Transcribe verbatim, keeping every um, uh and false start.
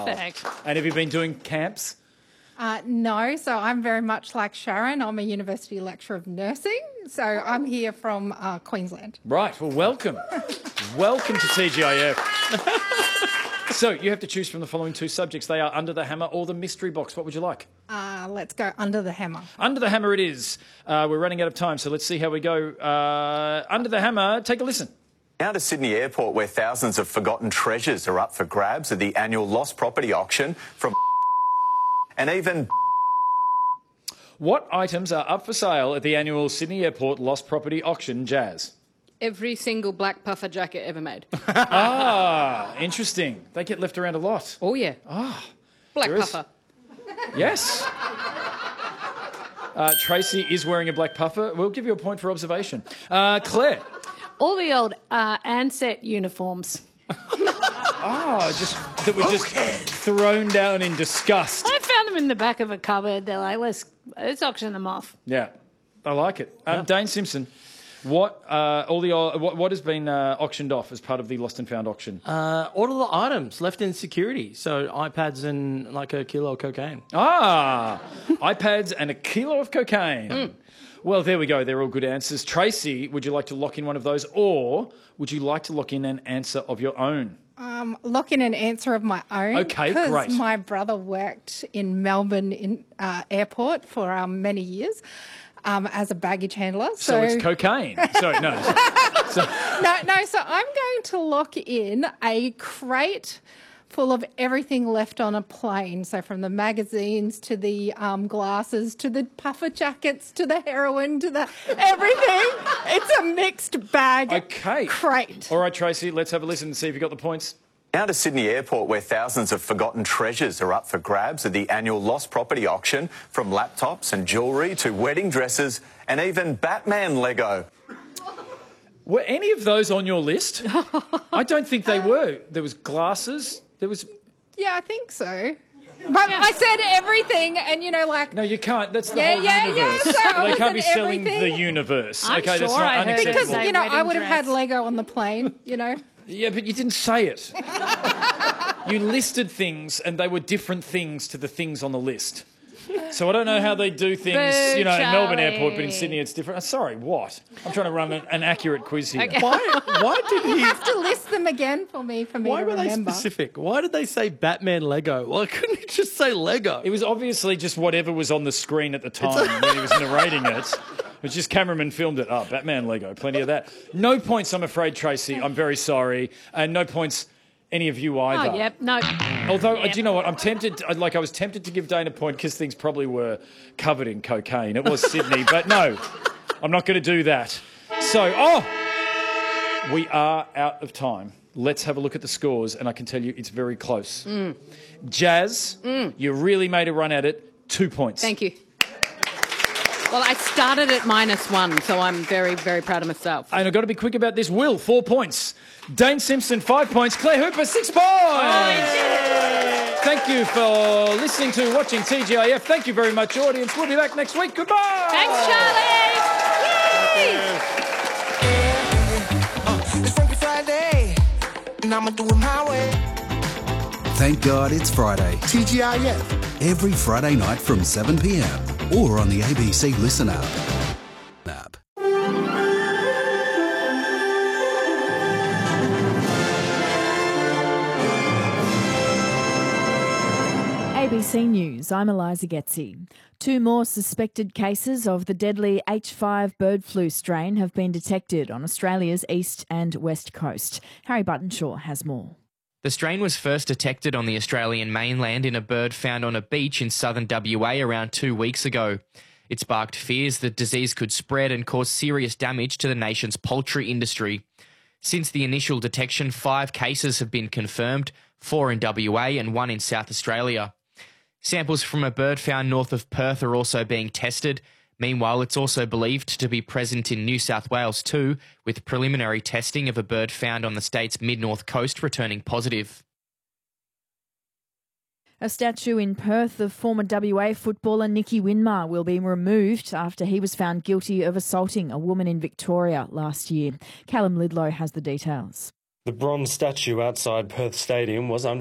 Perfect. And have you been doing camps? Uh, no, so I'm very much like Sharon. I'm a university lecturer of nursing, so I'm here from uh, Queensland. Right, well, welcome. Welcome to T G I F. So you have to choose from the following two subjects. They are Under the Hammer or the Mystery Box. What would you like? Uh, let's go Under the Hammer. Under the Hammer it is. Uh, we're running out of time, so let's see how we go. Uh, Under the Hammer, take a listen. Now to Sydney Airport, where thousands of forgotten treasures are up for grabs at the annual lost property auction from and even... What items are up for sale at the annual Sydney Airport lost property auction, Jazz? Every single black puffer jacket ever made. Ah, interesting. They get left around a lot. Oh, yeah. Ah, Black there is- puffer. Yes. Uh, Tracy is wearing a black puffer. We'll give you a point for observation. Uh, Claire. All the old uh, Ansett uniforms. Oh, just that were just thrown down in disgust. I found them in the back of a cupboard. They're like, let's, let's auction them off. Yeah, I like it. Um, Dane Simpson, what uh, all the uh, what, what has been uh, auctioned off as part of the Lost and Found auction? Uh, all of the items left in security. So iPads and like a kilo of cocaine. Ah, iPads and a kilo of cocaine. Mm. Well, there we go. They're all good answers. Tracy, would you like to lock in one of those, or would you like to lock in an answer of your own? Um, lock in an answer of my own. Okay, because great. my brother worked in Melbourne in, uh, airport for um, many years um, as a baggage handler. So, So, it's cocaine. Sorry, no. So, no, no. So I'm going to lock in a crate full of everything left on a plane. So from the magazines to the um, glasses to the puffer jackets to the heroin to the everything. It's a mixed bag okay. crate. All right, Tracy, let's have a listen and see if you got the points. Now to Sydney Airport, where thousands of forgotten treasures are up for grabs at the annual lost property auction, from laptops and jewellery to wedding dresses and even Batman Lego. Were any of those on your list? I don't think they were. There was glasses. There was... Yeah, I think so. But I said everything, and you know, like... No, you can't. That's the Yeah, whole yeah, universe. yeah, so I they was can't be in selling everything. the universe. I'm okay, that's sure not I heard unacceptable. Because, Say you know, I wedding would have had dress. Lego on the plane, you know. Yeah, but you didn't say it. You listed things, and they were different things to the things on the list. So I don't know how they do things, Boo, you know, in Melbourne Charlie. Airport, but in Sydney it's different. Uh, sorry, what? I'm trying to run an, an accurate quiz here. Okay. Why, why did You he... have to list them again for me, for me Why to were they remember. specific? Why did they say Batman Lego? Why couldn't he just say Lego? It was obviously just whatever was on the screen at the time when he was narrating it. It was just cameraman filmed it. Oh, Batman Lego, plenty of that. No points, I'm afraid, Tracy. I'm very sorry. And no points, any of you either. Oh, yep, no. Although, Yep. do you know what? I'm tempted, like I was tempted to give Dane a point because things probably were covered in cocaine. It was Sydney, but no, I'm not going to do that. So, oh, we are out of time. Let's have a look at the scores, and I can tell you it's very close. Mm. Jazz, Mm. you really made a run at it. Two points. Thank you. Well, I started at minus one, so I'm very, very proud of myself. And I've got to be quick about this. Will, four points. Dane Simpson, five points. Claire Hooper, six points. Oh, Thank you for listening to, watching T G I F. Thank you very much, audience. We'll be back next week. Goodbye. Thanks, Charlie. Uh, it's Funky Friday, and I'ma do it my way. Thank God it's Friday. T G I F. Every Friday night from seven p m or on the A B C Listen app. app. A B C News, I'm Eliza Getzi. Two more suspected cases of the deadly H five bird flu strain have been detected on Australia's east and west coast. Harry Buttonshaw has more. The strain was first detected on the Australian mainland in a bird found on a beach in southern W A around two weeks ago. It sparked fears the disease could spread and cause serious damage to the nation's poultry industry. Since the initial detection, five cases have been confirmed, four in W A and one in South Australia. Samples from a bird found north of Perth are also being tested. Meanwhile, it's also believed to be present in New South Wales too, with preliminary testing of a bird found on the state's mid-north coast returning positive. A statue in Perth of former W A footballer Nicky Winmar will be removed after he was found guilty of assaulting a woman in Victoria last year. Callum Lidlow has the details. The bronze statue outside Perth Stadium was unveiled